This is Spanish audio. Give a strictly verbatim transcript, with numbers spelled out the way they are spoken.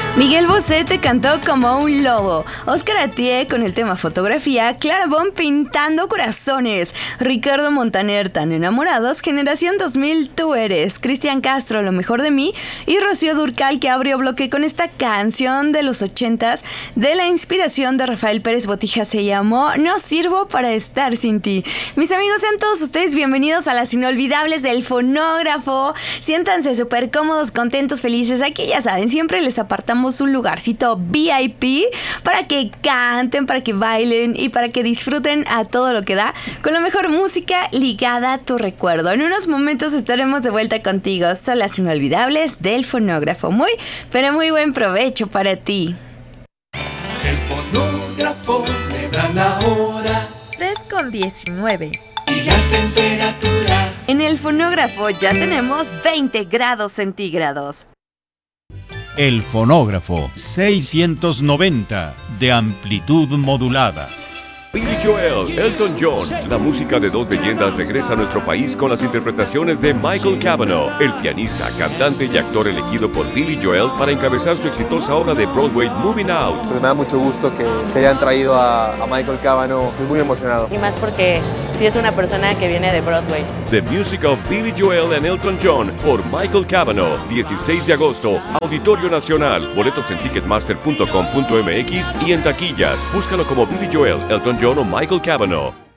Miguel Bosé te cantó como un lobo. Oscar Atié con el tema fotografía. Clara Bon pintando corazones. Ricardo Montaner, tan enamorados. Generación dos mil, tú eres. Cristian Castro, lo mejor de mí. Y Rocío Dúrcal, que abrió bloque con esta canción de los ochentas de la inspiración de Rafael Pérez Botija. Se llamó No sirvo para estar sin ti. Mis amigos, sean todos ustedes bienvenidos a las inolvidables del fonógrafo. Siéntanse súper cómodos, contentos, felices. Aquí ya saben, siempre les apartamos un lugarcito V I P para que canten, para que bailen y para que disfruten a todo lo que da con la mejor música ligada a tu recuerdo. En unos momentos estaremos de vuelta contigo. Son las inolvidables del fonógrafo. Muy, pero muy buen provecho para ti. El fonógrafo le da la hora. tres con diecinueve. Y la temperatura. En el fonógrafo ya tenemos veinte grados centígrados. El fonógrafo seiscientos noventa de amplitud modulada. Billy Joel, Elton John, la música de dos leyendas regresa a nuestro país con las interpretaciones de Michael Cavanaugh, el pianista, cantante y actor elegido por Billy Joel para encabezar su exitosa obra de Broadway Moving Out. Pues me da mucho gusto que, que hayan traído a, a Michael Cavanaugh, estoy muy emocionado. Y más porque sí es una persona que viene de Broadway. The Music of Billy Joel and Elton John por Michael Cavanaugh, dieciséis de agosto, Auditorio Nacional, boletos en ticketmaster punto com punto m x y en taquillas. Búscalo como Billy Joel, Elton John o Michael Cavanaugh.